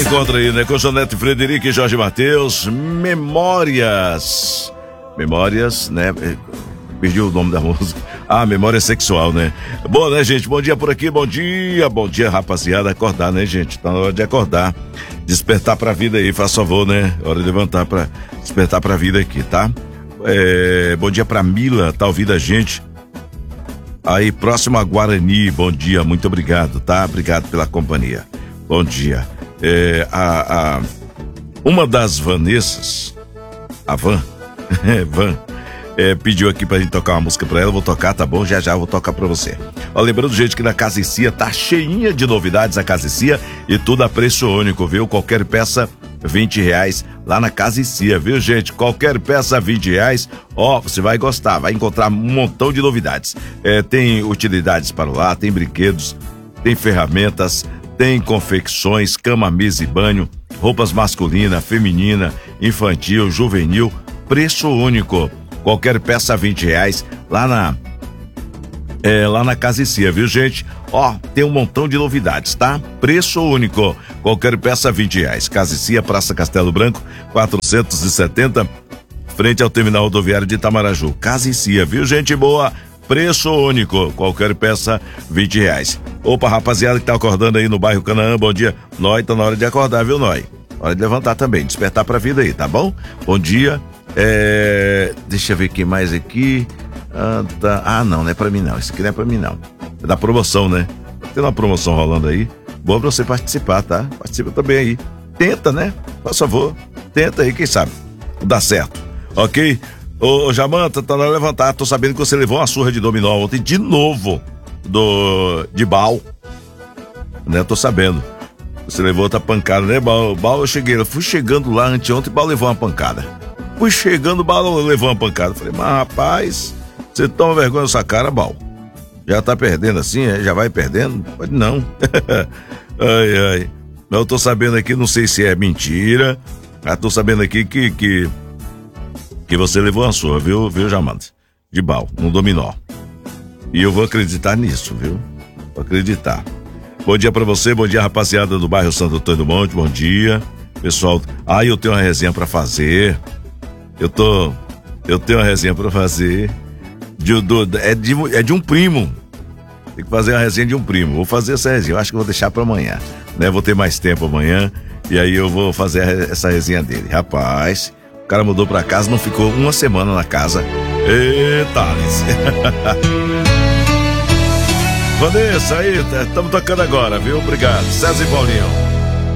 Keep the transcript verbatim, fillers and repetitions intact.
encontra aí, né? Com Janete Frederico e Jorge Mateus. Memórias. Memórias, né? Perdi o nome da música. Ah, memória sexual, né? Bom, né, gente? Bom dia por aqui, bom dia, bom dia, rapaziada. Acordar, né, gente? Tá na hora de acordar. Despertar pra vida aí, faz favor, né? Hora de levantar pra despertar pra vida aqui, tá? É, bom dia pra Mila, tá ouvindo a gente? Aí, próximo a Guarani, bom dia, muito obrigado, tá? Obrigado pela companhia. Bom dia. É, a, a, uma das Vanessas, a Van, Van, é, pediu aqui pra gente tocar uma música pra ela, vou tocar, tá bom? Já já eu vou tocar pra você. Ó, lembrando, gente, que na Casa e Cia tá cheinha de novidades a Casa e Cia e tudo a preço único, viu? Qualquer peça, vinte reais lá na Casa e Cia, viu, gente? Qualquer peça, vinte reais, ó, você vai gostar, vai encontrar um montão de novidades. É, tem utilidades para o lar, tem brinquedos, tem ferramentas, tem confecções, cama, mesa e banho, roupas masculina, feminina, infantil, juvenil, preço único. Qualquer peça vinte reais lá na é, lá na Casa e Cia, viu, gente? Ó, tem um montão de novidades, tá? Preço único. Qualquer peça vinte reais. Casa e Cia, Praça Castelo Branco, quatrocentos e setenta, frente ao terminal rodoviário de Itamaraju. Casa e Cia, viu, gente boa? Preço único. Qualquer peça vinte reais. Opa, rapaziada que tá acordando aí no bairro Canaã, bom dia. Nós tá na hora de acordar, viu, Nós? Hora de levantar também, despertar pra vida aí, tá bom? Bom dia. É, deixa eu ver quem mais aqui. Ah, tá. Ah, não, não é pra mim não. Isso aqui não é pra mim não. É da promoção, né? Tem uma promoção rolando aí. Boa pra você participar, tá? Participa também aí. Tenta, né? Por favor. Tenta aí, quem sabe? Dá certo. Ok? Ô, Jamanta, tá na hora de levantar. Tô sabendo que você levou uma surra de dominó ontem de novo. Do. De Bal. Né? Tô sabendo. Você levou outra pancada, né, Bal? Bal, eu cheguei. Eu fui chegando lá anteontem, Bal levou uma pancada. Fui chegando, o Bal levou uma pancada. Falei, mas rapaz, você toma vergonha nessa cara, Bal. Já tá perdendo assim, é? Já vai perdendo? Pode não. Ai, ai. Eu tô sabendo aqui, não sei se é mentira. Ah, tô sabendo aqui que que, que você levou uma surra, viu, viu, Jamanta? De Bal, no dominó. E eu vou acreditar nisso, viu? Vou acreditar. Bom dia pra você, bom dia, rapaziada do bairro Santo Antônio do Monte, bom dia. Pessoal, ah, eu tenho uma resenha pra fazer. Eu tô, eu tenho uma resenha pra fazer, de, do, é, de, é de um primo, tem que fazer uma resenha de um primo, vou fazer essa resenha, eu acho que vou deixar pra amanhã, né, vou ter mais tempo amanhã, e aí eu vou fazer essa resenha dele. Rapaz, o cara mudou pra casa, não ficou uma semana na casa, eita, Alice. Vanessa, aí, estamos tocando agora, viu, obrigado, César e Paulinho.